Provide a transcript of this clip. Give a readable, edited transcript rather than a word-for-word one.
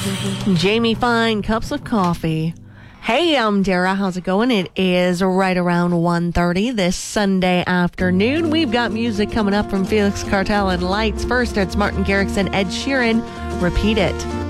Jamie Fine, Cups of Coffee. Hey, I'm Dara. How's it going? It is right around 1:30 this Sunday afternoon. We've got music coming up from Felix Cartel and Lights. First, it's Martin Garrix and Ed Sheeran. Repeat It.